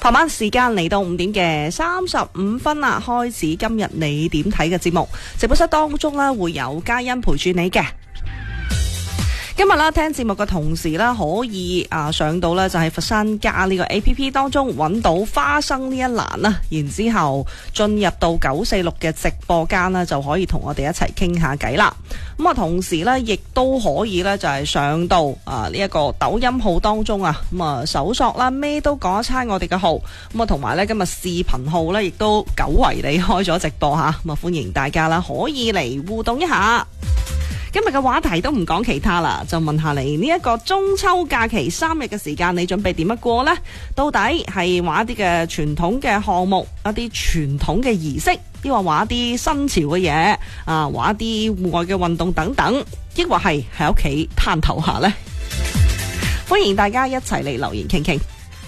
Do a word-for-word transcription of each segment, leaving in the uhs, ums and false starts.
傍晚時間嚟到五點嘅三十五分啦，開始今日你點睇嘅節目。直播室當中呢，會有嘉欣陪住你嘅。今日啦，聽節目嘅同時啦，可以啊上到呢就係佛山家呢個 A P P 當中揾到花生呢一欄啦，然之後進入到九四六嘅直播間呢，就可以同我哋一齊傾下偈啦。咁啊，同時呢，亦都可以呢，就係上到啊呢一個抖音號當中啊，咁啊搜索啦，咩都講一餐我哋嘅號，咁啊同埋呢，今日視頻號呢，亦都久違地開咗直播吓，咁啊歡迎大家啦，可以嚟互動一下。今日嘅話題都唔講其他啦，就問下你呢一個中秋假期三日嘅時間，你準備點樣過呢？到底係玩一啲嘅傳統嘅項目，一啲傳統嘅儀式，抑或玩一啲新潮嘅嘢啊，玩一啲戶外嘅運動等等，抑或係喺屋企攤頭下呢？歡迎大家一齊嚟留言傾傾。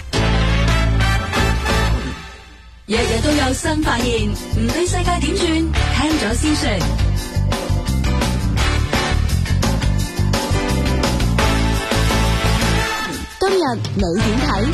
日日都有新發現，唔理世界點轉，聽咗先算。今日你點睇？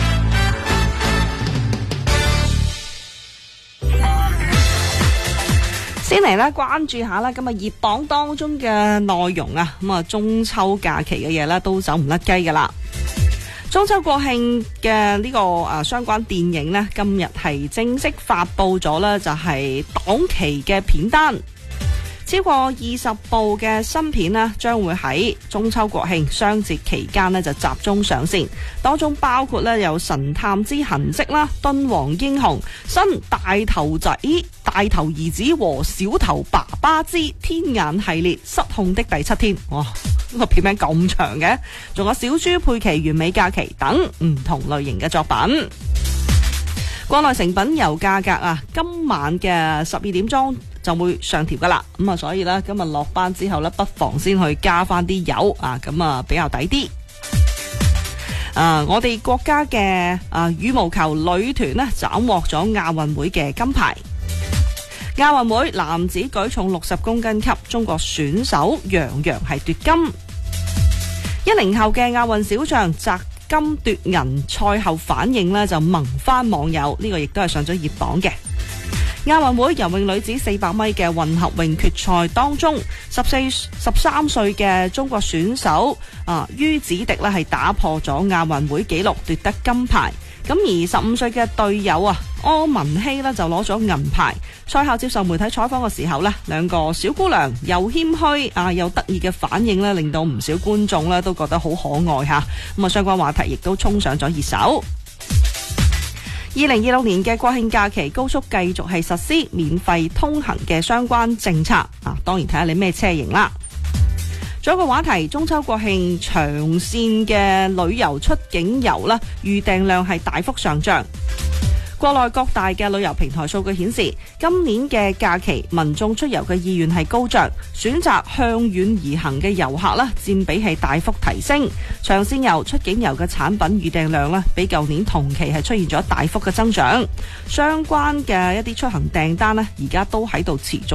先嚟咧關注下啦，今日熱榜當中嘅內容啊，咁啊中秋假期嘅嘢咧都走唔甩雞噶啦。中秋國慶嘅呢個啊相關電影呢，今日係正式發布咗啦，就係檔期嘅片單。超過二十部嘅新片呢，將會喺中秋國慶雙節期間呢就集中上線，當中包括呢有《神探之痕跡》啦，《敦煌英雄》、新大頭仔、大頭兒子和小頭爸爸之天眼系列、失控的第七天。哇，呢個片名咁長嘅，仲有小豬佩奇完美假期等唔同類型嘅作品。國內成品油價格啊，今晚嘅十二點鐘就會上調噶啦，咁啊，所以呢，今日落班之後呢，不妨先去加翻啲油啊，咁啊比較抵啲。啊，我哋國家嘅啊羽毛球女團呢，斬獲咗亞運會嘅金牌。亞運會男子舉重六十公斤級，中國選手楊洋係奪金。一零後嘅亞運小將摘金奪銀，賽後反應呢就萌翻網友，呢、這個亦都係上咗熱榜嘅。亞運會游泳女子四百米嘅混合泳決賽當中，十四、十三歲嘅中國選手啊于子迪呢係打破咗亞運會紀錄，奪得金牌。咁而十五歲嘅隊友啊柯文希呢就攞咗銀牌。賽後接受媒體採訪嘅時候呢，兩個小姑娘又謙虛啊又得意嘅反應呢，令到唔少觀眾呢都覺得好可愛吓。咁啊，相關話題亦都衝上咗熱搜。二零二六年嘅國慶假期高速繼續係實施免費通行嘅相關政策啊，當然睇下你咩車型啦。仲有一個話題，中秋國慶長線嘅旅遊出境遊啦，預訂量係大幅上漲。國內各大嘅旅遊平台數據顯示，今年嘅假期民眾出遊嘅意願係高漲，選擇向遠而行嘅遊客啦，佔比係大幅提升。長線遊、出境遊嘅產品預訂量啦，比舊年同期係出現咗大幅嘅增長。相關嘅一啲出行訂單呢，而家都喺度持續